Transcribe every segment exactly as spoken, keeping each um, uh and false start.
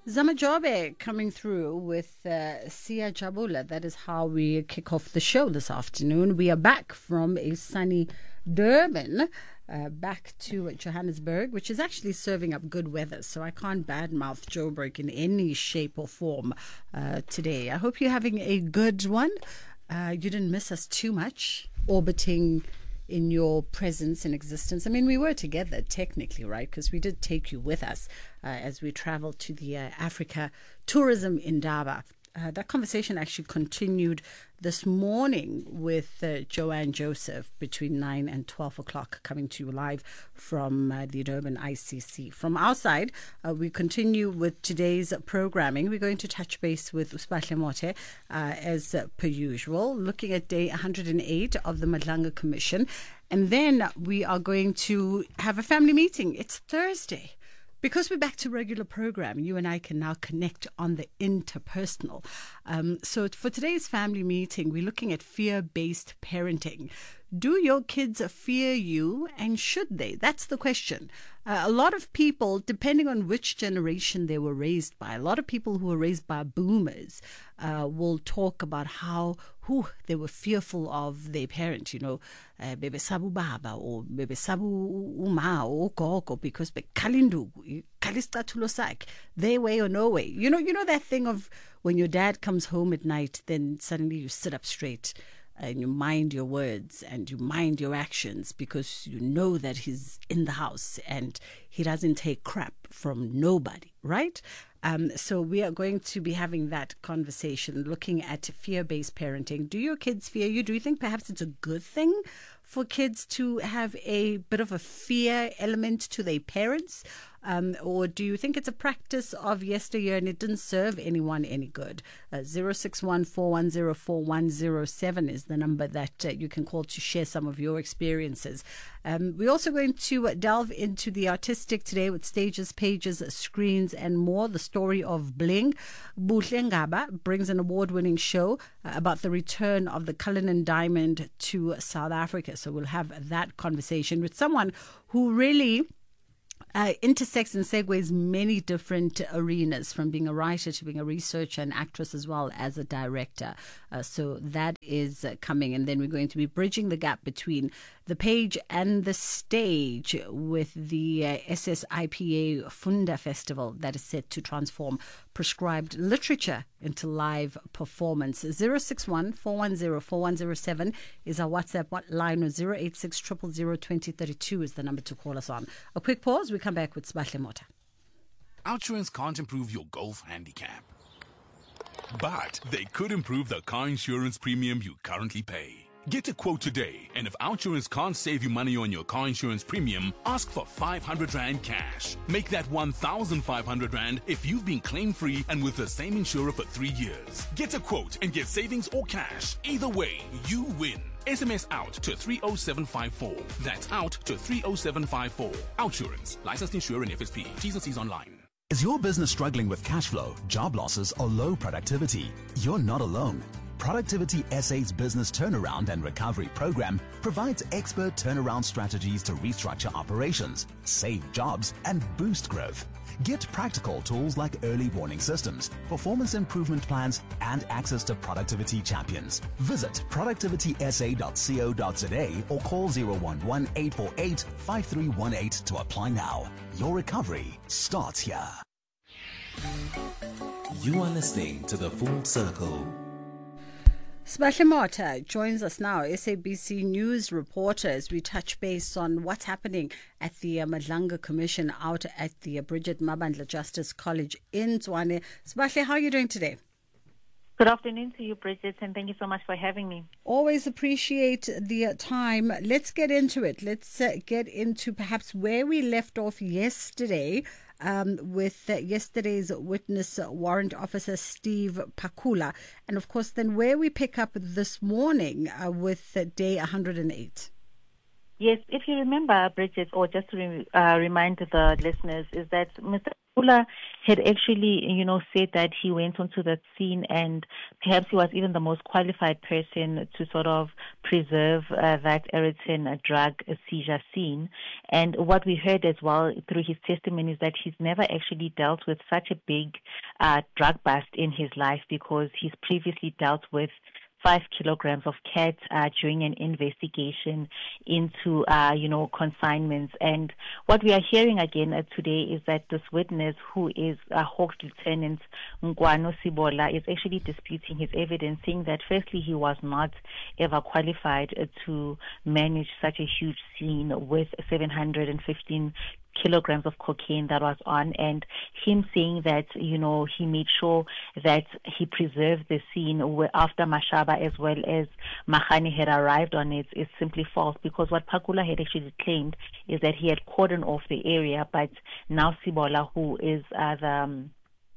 Zamajobe coming through with uh, Sia Jabula. That is how we kick off the show this afternoon. We are back from a sunny Durban, uh, back to Johannesburg, which is actually serving up good weather. So I can't badmouth Joburg in any shape or form uh, today. I hope you're having a good one. Uh, you didn't miss us too much, orbiting in your presence and existence. I mean, we were together technically, right? Because we did take you with us uh, as we traveled to the uh, Africa Tourism Indaba. Uh, that conversation actually continued this morning with uh, Joanne Joseph between nine and twelve o'clock, coming to you live from uh, the Durban I C C. From our side, uh, we continue with today's programming. We're going to touch base with Uspahle Mote, uh, as uh, per usual, looking at day one hundred eight of the Madlanga Commission. And then we are going to have a family meeting. It's Thursday. Because we're back to regular program, you and I can now connect on the interpersonal. Um, so for today's family meeting, we're looking at fear-based parenting. Do your kids fear you, and should they? That's the question. Uh, a lot of people, depending on which generation they were raised by, a lot of people who were raised by boomers uh, will talk about how who they were fearful of their parent, you know, uh, bebe sabu baba or bebe sabu uma or gogo, because be kalindu kalistatulo sak, their way or no way. You know, you know that thing of when your dad comes home at night, then suddenly you sit up straight and you mind your words and you mind your actions because you know that he's in the house and he doesn't take crap from nobody, right? Um, so we are going to be having that conversation, looking at fear-based parenting. Do your kids fear you? Do you think perhaps it's a good thing for kids to have a bit of a fear element to their parents? Um, or do you think it's a practice of yesteryear and it didn't serve anyone any good? Uh, zero six one four one zero four one zero seven is the number that uh, you can call to share some of your experiences. Um, we're also going to delve into the artistic today with stages, pages, screens, and more. The story of Bling. Buhle Ngaba brings an award-winning show uh, about the return of the Cullinan Diamond to South Africa. So we'll have that conversation with someone who really Uh, intersects and segues many different arenas, from being a writer to being a researcher and actress as well as a director. Uh, so that is uh, coming. And then we're going to be bridging the gap between the page and the stage with the uh, S S I P A Funda Festival that is set to transform prescribed literature into live performance. zero six one four one zero four one zero seven is our WhatsApp line, or zero eight six zero zero zero two zero three two is the number to call us on. A quick pause. We come back with Uspahle Mote. Outsurance can't improve your golf handicap, but they could improve the car insurance premium you currently pay. Get a quote today, and if Outsurance can't save you money on your car insurance premium, ask for five hundred rand cash. Make that one thousand five hundred rand if you've been claim-free and with the same insurer for three years. Get a quote and get savings or cash. Either way, you win. S M S out to three oh seven five four. That's out to three oh seven five four. Outsurance. Licensed insurer and F S P. T's and C's online. Is your business struggling with cash flow, job losses, or low productivity? You're not alone. Productivity S A's Business Turnaround and Recovery Program provides expert turnaround strategies to restructure operations, save jobs, and boost growth. Get practical tools like early warning systems, performance improvement plans, and access to productivity champions. Visit productivity s a dot co dot z a or call zero one one eight four eight five three one eight to apply now. Your recovery starts here. You are listening to The Full Circle. Uspahle Mote joins us now, S A B C News reporter, as we touch base on what's happening at the uh, Madlanga Commission out at the uh, Bridget Mabandla Justice College in Tshwane. Uspahle, how are you doing today? Good afternoon to you, Bridget, and thank you so much for having me. Always appreciate the uh, time. Let's get into it. Let's uh, get into perhaps where we left off yesterday. Um, with uh, yesterday's witness uh, warrant officer Steve Pakula, and of course then where we pick up this morning uh, with uh, day one hundred eight. Yes, if you remember, Bridget, or just to re- uh, remind the listeners, is that Mister Pakula had actually, you know, said that he went onto that scene and perhaps he was even the most qualified person to sort of preserve uh, that Eriton uh, drug seizure scene. And what we heard as well through his testimony is that he's never actually dealt with such a big uh, drug bust in his life, because he's previously dealt with five kilograms of cat uh, during an investigation into, uh, you know, consignments. And what we are hearing again uh, today is that this witness, who is uh, Hawks Lieutenant Nkwano Sibola, is actually disputing his evidence, saying that firstly, he was not ever qualified uh, to manage such a huge scene with seven hundred fifteen kilograms of cocaine that was on, and him saying that, you know, he made sure that he preserved the scene after Mashaba as well as Mahani had arrived on it is simply false, because what Pakula had actually claimed is that he had cordoned off the area, but now Sibola, who is uh, the um,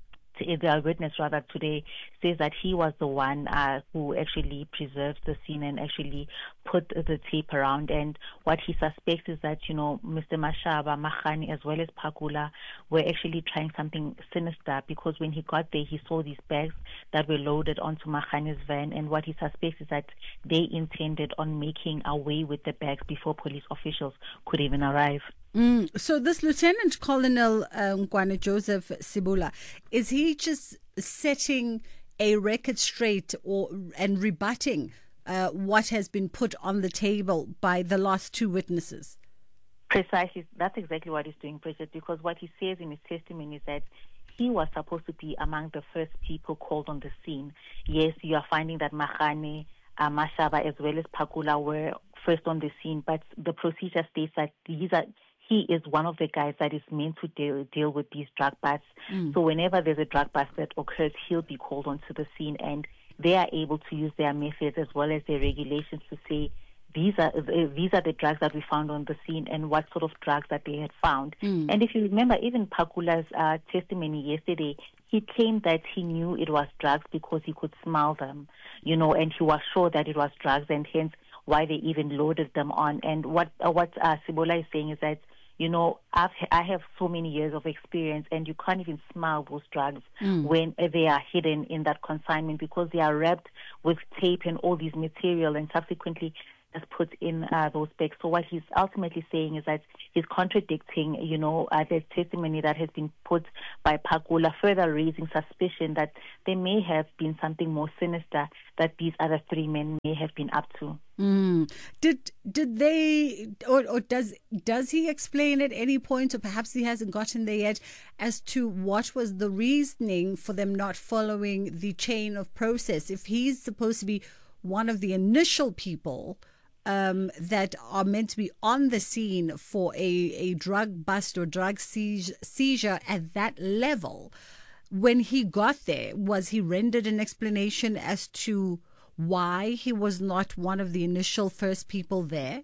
the witness rather today, says that he was the one uh, who actually preserved the scene and actually put the tape around. And what he suspects is that, you know, Mister Mashaba, Mahani, as well as Pakula were actually trying something sinister, because when he got there, he saw these bags that were loaded onto Mahani's van, and what he suspects is that they intended on making away with the bags before police officials could even arrive. Mm. So this Lieutenant Colonel uh, Nkwano Joseph Sibola, is he just setting a record straight or and rebutting uh, what has been put on the table by the last two witnesses? Precisely. That's exactly what he's doing, Bridget, because what he says in his testimony is that he was supposed to be among the first people called on the scene. Yes, you are finding that Mahane, uh, Mashaba, as well as Pakula were first on the scene, but the procedure states that these are he is one of the guys that is meant to deal, deal with these drug busts. Mm. So whenever there's a drug bust that occurs, he'll be called onto the scene, and they are able to use their methods as well as their regulations to say, these are these are the drugs that we found on the scene and what sort of drugs that they had found. Mm. And if you remember, even Pakula's uh, testimony yesterday, he claimed that he knew it was drugs because he could smell them, you know, and he was sure that it was drugs, and hence why they even loaded them on. And what uh, what uh, Sibola is saying is that, you know, I've, I have so many years of experience, and you can't even smell those drugs mm. when they are hidden in that consignment, because they are wrapped with tape and all these material, and subsequently just put in uh, those bags. So what he's ultimately saying is that he's contradicting, you know, uh, the testimony that has been put by Pakula, further raising suspicion that there may have been something more sinister that these other three men may have been up to. Mm. Did did they, or, or does does he explain at any point, or perhaps he hasn't gotten there yet, as to what was the reasoning for them not following the chain of process? If he's supposed to be one of the initial people um, that are meant to be on the scene for a, a drug bust or drug seizure, seizure at that level, when he got there, was he rendered an explanation as to why he was not one of the initial first people there?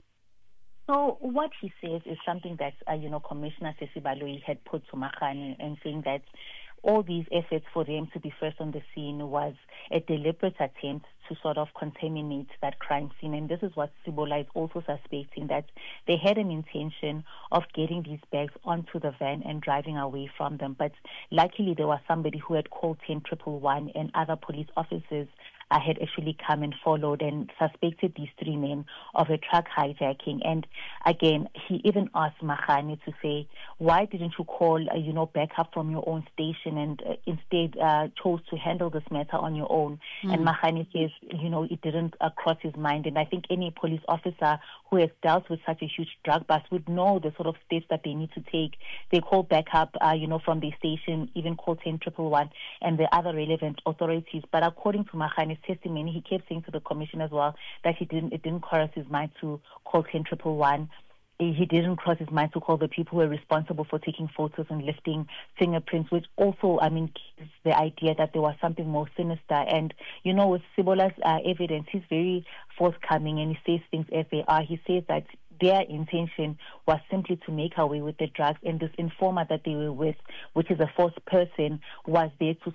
So what he says is something that, uh, you know, Commissioner Sesibaloi had put to Mahani, and saying that all these efforts for them to be first on the scene was a deliberate attempt to sort of contaminate that crime scene. And this is what Sibola is also suspecting, that they had an intention of getting these bags onto the van and driving away from them. But luckily there was somebody who had called ten one one, and other police officers I had actually come and followed and suspected these three men of a truck hijacking. And again, he even asked Mahani to say, why didn't you call, uh, you know, back up from your own station, and uh, instead uh, chose to handle this matter on your own? Mm. And Mahani says, you know, it didn't uh, cross his mind. And I think any police officer who has dealt with such a huge drug bust would know the sort of steps that they need to take. They call back up, uh, you know, from the station, even call ten one one and the other relevant authorities. But according to Mahani's testimony, he kept saying to the commission as well that he didn't, it didn't cross his mind to call ten one one. He didn't cross his mind to call the people who were responsible for taking photos and lifting fingerprints, which also, I mean, gives the idea that there was something more sinister. And, you know, with Sibola's uh, evidence, he's very forthcoming, and he says things as they are. He says that their intention was simply to make away with the drugs, and this informer that they were with, which is a fourth person, was there to sort of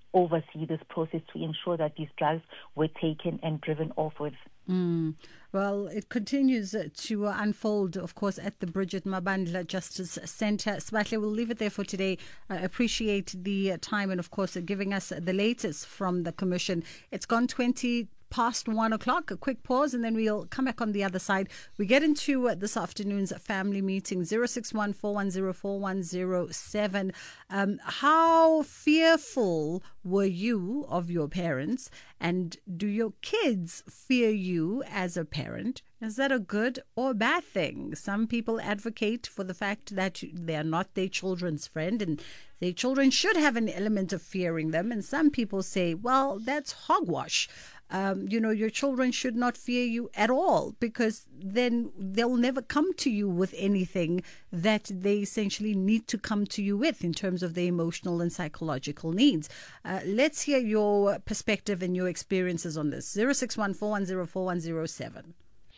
oversee this process to ensure that these drugs were taken and driven off with. Mm. Well, it continues to unfold, of course, at the Bridget Mabandla Justice Centre. Sbahle, we'll leave it there for today. I appreciate the time and, of course, giving us the latest from the Commission. It's gone twenty past one o'clock. A quick pause and then we'll come back on the other side. We get into uh, this afternoon's family meeting. Zero six one four one zero four one zero seven. Um, how fearful were you of your parents, and do your kids fear you as a parent? Is that a good or bad thing? Some people advocate for the fact that they are not their children's friend and their children should have an element of fearing them. And some people say, well, that's hogwash. Um, you know, your children should not fear you at all, because then they'll never come to you with anything that they essentially need to come to you with in terms of their emotional and psychological needs. Uh, let's hear your perspective and your experiences on this. zero six one four one zero four one zero seven.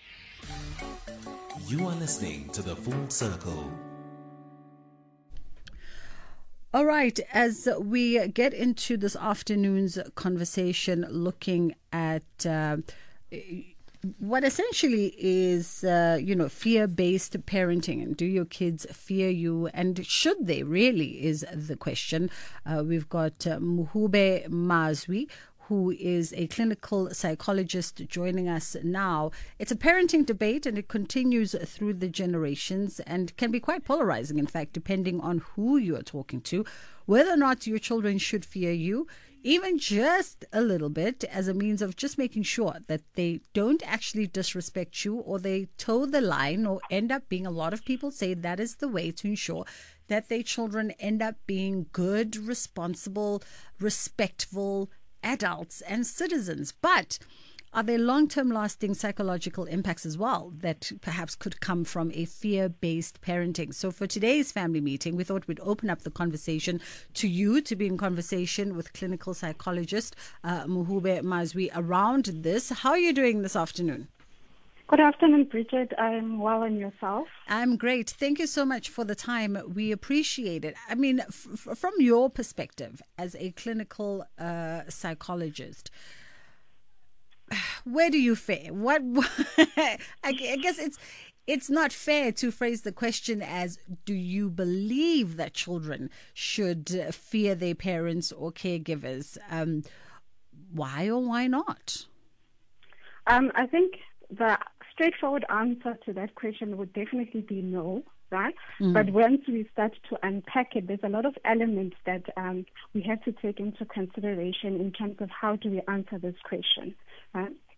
You are listening to The Full Circle. All right, as we get into this afternoon's conversation looking at uh, what essentially is, uh, you know, fear-based parenting, and do your kids fear you, and should they really, is the question. Uh, we've got uh, Muhube Mazwi, who is a clinical psychologist, joining us now. It's a parenting debate, and it continues through the generations and can be quite polarizing, in fact, depending on who you are talking to, whether or not your children should fear you, even just a little bit, as a means of just making sure that they don't actually disrespect you or they toe the line or end up being, a lot of people say that is the way to ensure that their children end up being good, responsible, respectful adults and citizens. But are there long-term lasting psychological impacts as well that perhaps could come from a fear-based parenting? So for today's family meeting, we thought we'd open up the conversation to you to be in conversation with clinical psychologist uh, Muhube Mazwi around this. How are you doing this afternoon? Good afternoon, Bridget. I'm well, and yourself? I'm great. Thank you so much for the time. We appreciate it. I mean, f- from your perspective as a clinical uh, psychologist, where do you fare? What? I guess it's it's not fair to phrase the question as, do you believe that children should fear their parents or caregivers? Um, why or why not? Um, I think the straightforward answer to that question would definitely be no, right? Mm. But once we start to unpack it, there's a lot of elements that um, we have to take into consideration in terms of how do we answer this question. Right?